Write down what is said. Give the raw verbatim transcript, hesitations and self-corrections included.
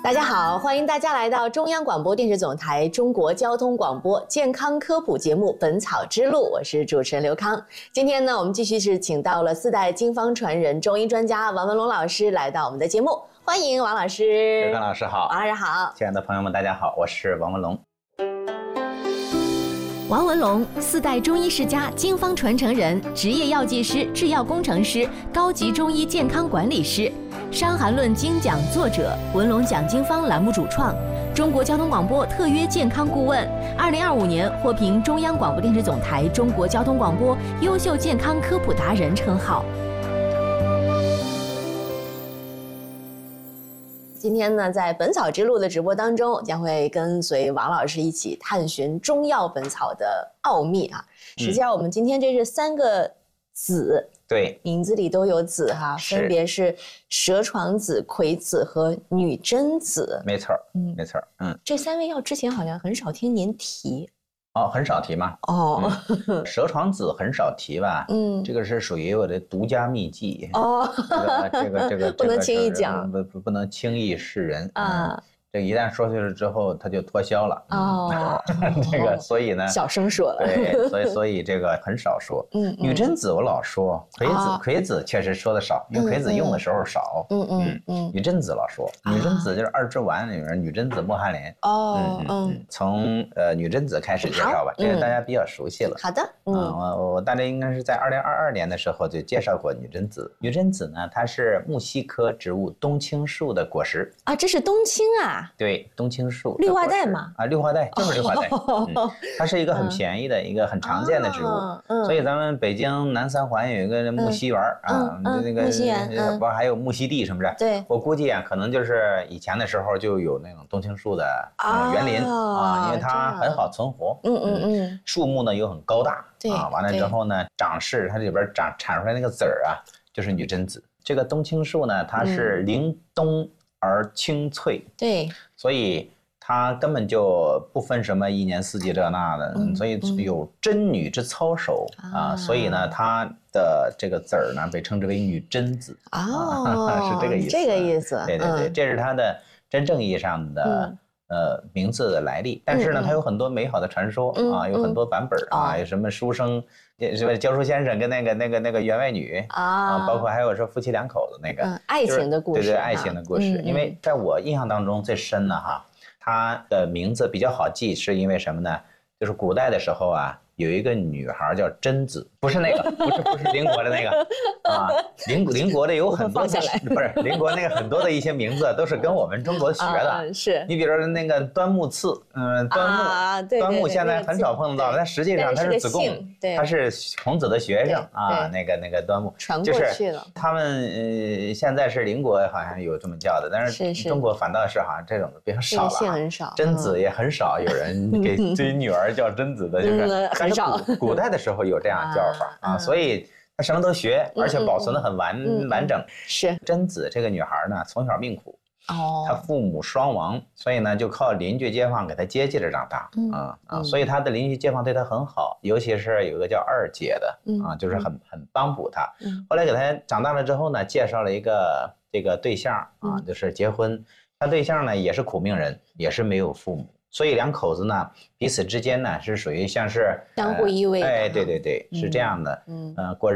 大家好，欢迎大家来到中央广播电视总台中国交通广播健康科普节目《本草之路》，我是主持人刘康。今天呢，我们继续是请到了四代经方传人中医专家王文龙老师来到我们的节目，欢迎王老师。 刘康老师好， 王老师好， 亲爱的朋友们，大家好，我是王文龙。 王文龙，四代中医世家，经方传承人，职业药剂师、制药工程师，高级中医健康管理师，《伤寒论》精讲作者，文龙讲经方栏目主创，中国交通广播特约健康顾问，二零二五年获评中央广播电视总台中国交通广播优秀健康科普达人称号。 今天呢，在《本草之路》的直播当中，将会跟随王老师一起探寻中药本草的奥秘啊。实际上，我们今天这是三个子， 对， 名字里都有子哈，分别是蛇床子、葵子和女贞子。 没错， 嗯， 没错，嗯， 这三味药之前好像很少听您提。 哦，很少提吗？ 哦， 嗯、蛇床子很少提吧？ 嗯， 这个是属于我的独家秘籍。 哦， 这个这个这个不能轻易讲， 不不不能轻易示人啊。 嗯这一旦说出去之后，它就脱销了。 哦， 这个所以呢， 小声说了。 对，所以所以这个很少说。嗯，女贞子我老说，葵子葵子确实说的少，因为葵子用的时候少。嗯嗯嗯，女贞子老说，女贞子就是二之丸里面女贞子莫寒莲。 哦，嗯， 从呃女贞子开始介绍吧，这个大家比较熟悉了。 好的， 嗯，我我大概应该是在二零二二年的时候就介绍过女贞子。女贞子呢，它是木犀科植物冬青树的果实啊，这是冬青啊。 对，冬青树绿化带嘛， 啊，绿化带就是绿化带，嗯，它是一个很便宜的一个很常见的植物，所以咱们北京南三环有一个木樨园啊，那个木樨园， 不还有木樨地什么的， 对， 我估计啊，可能就是以前的时候就有那种冬青树的园林啊，因为它很好存活， 嗯嗯嗯， 树木呢又很高大， 对啊，完了之后呢，长势它里边长产出来那个籽儿啊，就是女贞子。这个冬青树呢，它是凌冬而青翠， 对， 所以它根本就不分什么一年四季这那的，嗯、所以有贞女之操守、嗯、啊，所以呢，它的这个籽儿呢被称之为女贞子哦， 是这个意思， 这个意思， 对对对，嗯、这是它的真正意义上的、嗯。呃，名字的来历，但是呢，它有很多美好的传说、嗯、啊，有很多版本、嗯、啊，有什么书生，什么教书先生跟那个那个那个员外女 啊, 啊，包括还有说夫妻两口子那个、 嗯、爱情的故事， 对对，爱情的故事、嗯。因为在我印象当中最深的哈，它的名字比较好记，是因为什么呢？就是古代的时候啊。有一个女孩叫贞子，不是那个，不是不是邻国的那个啊，邻邻国的有很多，不是邻国那个很多的一些名字都是跟我们中国学的。 啊、是你比如说那个端木赐，嗯，端木， 啊、对对对端木现在很少碰到，但实际上他是子贡，他是孔子的学生啊，那个那个端木传过去了。 他们呃现在是邻国好像有这么叫的，但是中国反倒是好像这种的比较少了， 很少， 贞子也很少有人给自己女儿叫贞子的，就是。 很少， 古古代的时候有这样叫法啊，所以他什么都学，而且保存的很完完整。 是贞子这个女孩呢，从小命苦， 哦， 她父母双亡，所以呢就靠邻居街坊给她接济着长大啊啊，所以她的邻居街坊对她很好，尤其是有个叫二姐的啊，就是很很帮补她。后来给她长大了之后呢，介绍了一个这个对象啊，就是结婚，她对象呢也是苦命人，也是没有父母。所以两口子呢，彼此之间呢是属于像是相互依偎、 呃，哎，对对对，是这样的，嗯，呃，过日